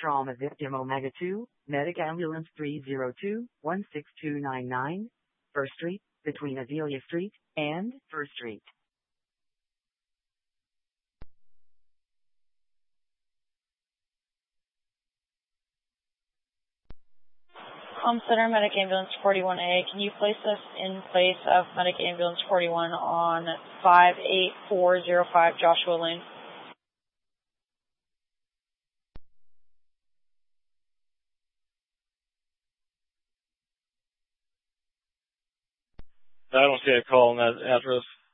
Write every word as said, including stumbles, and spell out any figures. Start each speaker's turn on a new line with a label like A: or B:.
A: trauma victim Omega two, Medic Ambulance three zero two, one six two nine nine, First Street, between Adelia Street and First Street.
B: Um, Center Medic Ambulance forty-one A, can you place us in place of Medic Ambulance forty-one on five eight four zero five Joshua Lane?
C: I don't see a call on that address.